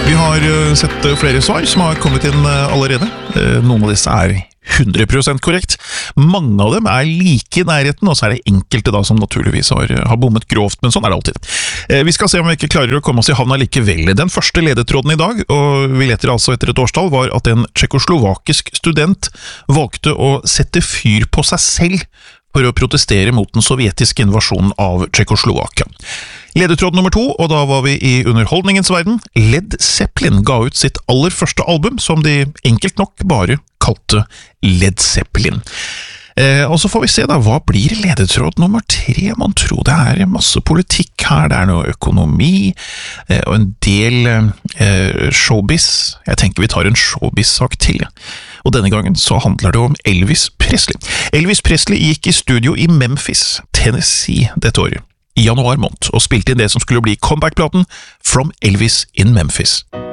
Vi har sett flere svar som har kommet inn allerede. Noen av disse er 100% korrekt. Mange av dem er like i nærheten, og så er det enkelte da som naturligvis har bommet grovt, men sånn er det alltid. Vi skal se om vi ikke klarer å komme oss i havna likevel. Den første ledetråden i dag, og vi leter altså etter et årstall, var at en tsjekkoslovakisk student valgte å sette fyr på seg selv for å protestere mot den sovjetiske invasjonen av Tsjekkoslovakia. Ledetråd nummer 2, og da var vi i underholdningens verden. Led Zeppelin ga ut sitt aller første album, som de enkelt nok bare kalte Led Zeppelin. Og så får vi se da, hva blir ledetråd nummer 3? Man tror det er masse politikk her, det er noe økonomi, og en del showbiz. Jeg tenker vi tar en showbiz-sak til, og denne gangen så handler det om Elvis Presley. Elvis Presley gikk i studio i Memphis, Tennessee dette året, i januar måned, og spilte inn det som skulle bli comeback-platen From Elvis in Memphis.